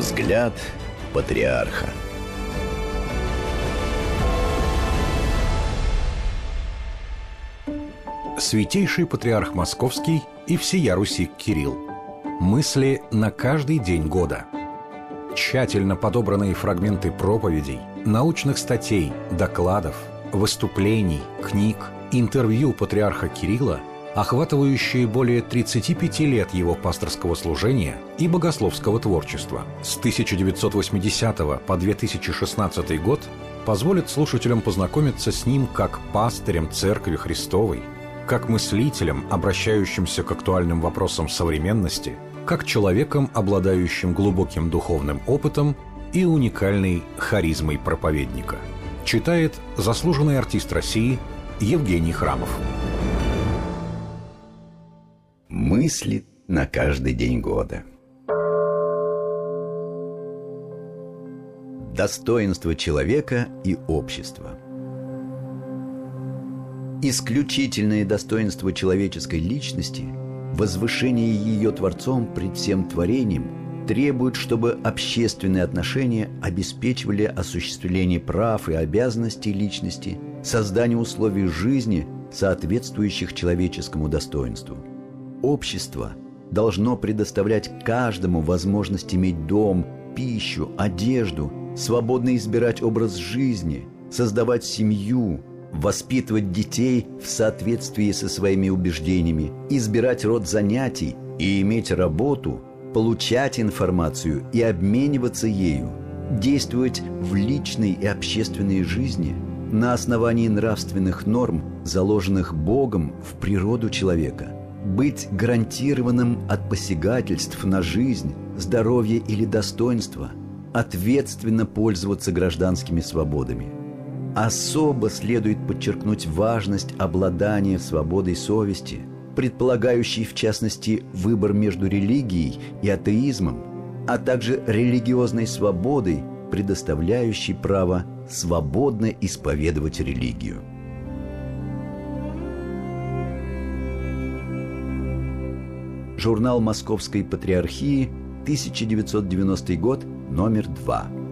Взгляд патриарха. Святейший патриарх Московский и всея Руси Кирилл. Мысли на каждый день года. Тщательно подобранные фрагменты проповедей, научных статей, докладов, выступлений, книг, интервью патриарха Кирилла, охватывающие более 35 лет его пасторского служения и богословского творчества с 1980 по 2016 год, позволят слушателям познакомиться с ним как пастырем Церкви Христовой, как мыслителем, обращающимся к актуальным вопросам современности, как человеком, обладающим глубоким духовным опытом и уникальной харизмой проповедника. Читает заслуженный артист России Евгений Храмов. Мысли на каждый день года. Достоинство человека и общества. Исключительное достоинство человеческой личности, возвышение ее Творцом пред всем творением, требует, чтобы общественные отношения обеспечивали осуществление прав и обязанностей личности, создание условий жизни, соответствующих человеческому достоинству. Общество должно предоставлять каждому возможность иметь дом, пищу, одежду, свободно избирать образ жизни, создавать семью, воспитывать детей в соответствии со своими убеждениями, избирать род занятий и иметь работу, получать информацию и обмениваться ею, действовать в личной и общественной жизни на основании нравственных норм, заложенных Богом в природу человека, быть гарантированным от посягательств на жизнь, здоровье или достоинство, ответственно пользоваться гражданскими свободами. Особо следует подчеркнуть важность обладания свободой совести, предполагающей, в частности, выбор между религией и атеизмом, а также религиозной свободой, предоставляющей право свободно исповедовать религию. Журнал Московской Патриархии, 1990 год, номер 2.